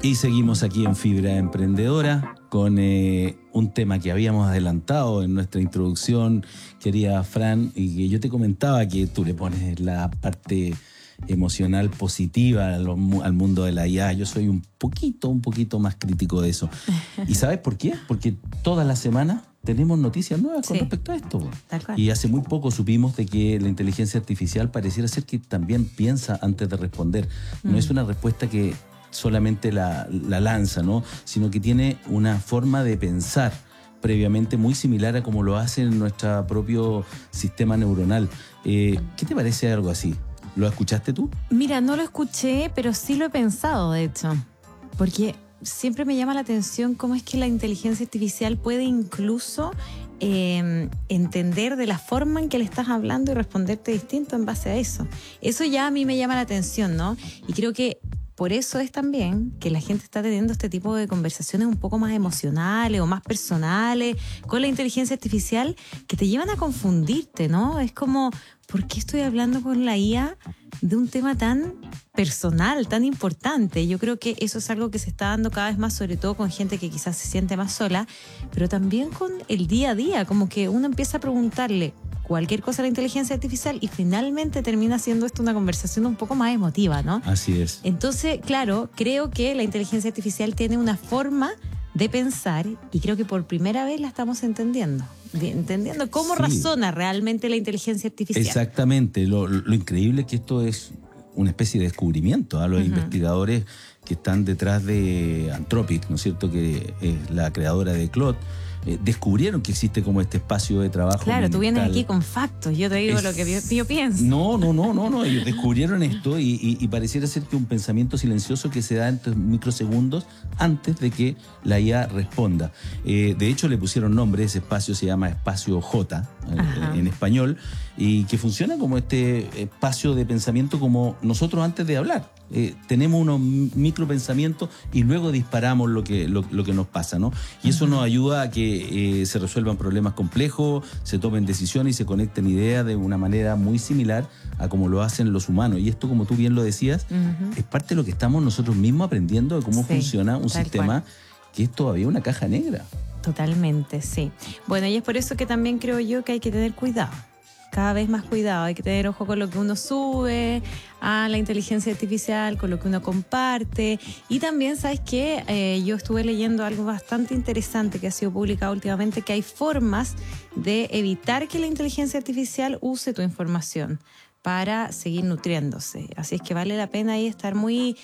Y seguimos aquí en Fibra Emprendedora con un tema que habíamos adelantado en nuestra introducción, querida Fran, y que yo te comentaba que tú le pones la parte emocional positiva al mundo de la IA. Yo soy un poquito más crítico de eso. ¿Y sabes por qué? Porque todas las semanas tenemos noticias nuevas con respecto a esto. Y hace muy poco supimos de que la inteligencia artificial pareciera ser que también piensa antes de responder. No es una respuesta que solamente la lanza, ¿no? Sino que tiene una forma de pensar previamente muy similar a como lo hace en nuestro propio sistema neuronal. ¿Qué te parece algo así? ¿Lo escuchaste tú? Mira, no lo escuché, pero sí lo he pensado, de hecho. Porque siempre me llama la atención cómo es que la inteligencia artificial puede incluso entender de la forma en que le estás hablando y responderte distinto en base a eso. Eso ya a mí me llama la atención, ¿no? Y creo que por eso es también que la gente está teniendo este tipo de conversaciones un poco más emocionales o más personales con la inteligencia artificial que te llevan a confundirte, ¿no? Es como, ¿por qué estoy hablando con la IA de un tema tan personal, tan importante? Yo creo que eso es algo que se está dando cada vez más, sobre todo con gente que quizás se siente más sola, pero también con el día a día, como que uno empieza a preguntarle cualquier cosa a la inteligencia artificial y finalmente termina siendo esto una conversación un poco más emotiva, ¿no? Así es. Entonces, claro, creo que la inteligencia artificial tiene una forma de pensar y creo que por primera vez la estamos entendiendo cómo razona realmente la inteligencia artificial. Exactamente. Lo increíble es que esto es una especie de descubrimiento a los investigadores que están detrás de Anthropic, ¿no es cierto?, que es la creadora de Claude. Descubrieron que existe como este espacio de trabajo. Claro, mental. tú vienes aquí con factos, yo te digo lo que yo pienso. No, ellos descubrieron esto y pareciera ser que un pensamiento silencioso que se da en microsegundos antes de que la IA responda. De hecho, le pusieron nombre, ese espacio se llama espacio J en español, y que funciona como este espacio de pensamiento como nosotros antes de hablar. Tenemos unos micropensamientos y luego disparamos lo que nos pasa, ¿no? Y eso nos ayuda a que se resuelvan problemas complejos, se tomen decisiones y se conecten ideas de una manera muy similar a como lo hacen los humanos. Y esto, como tú bien lo decías, es parte de lo que estamos nosotros mismos aprendiendo de cómo funciona un sistema que es todavía una caja negra. Totalmente, sí. Bueno, y es por eso que también creo yo que hay que tener cuidado. Cada vez más cuidado, hay que tener ojo con lo que uno sube a la inteligencia artificial, con lo que uno comparte. Y también, ¿sabes qué? Yo estuve leyendo algo bastante interesante que ha sido publicado últimamente, que hay formas de evitar que la inteligencia artificial use tu información para seguir nutriéndose. Así es que vale la pena ahí estar muy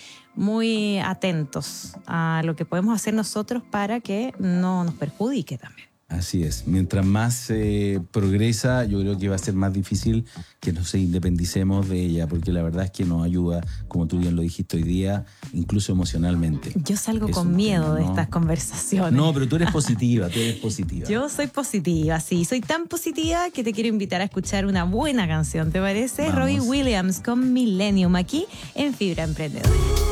atentos a lo que podemos hacer nosotros para que no nos perjudique también. Así es. Mientras más progresa, yo creo que va a ser más difícil que nos independicemos de ella, porque la verdad es que nos ayuda, como tú bien lo dijiste hoy día, incluso emocionalmente. Yo salgo con miedo de estas conversaciones. No, pero tú eres positiva, Yo soy positiva, sí. Soy tan positiva que te quiero invitar a escuchar una buena canción, ¿te parece? Vamos. Robbie Williams con Millennium, aquí en Fibra Emprendedora.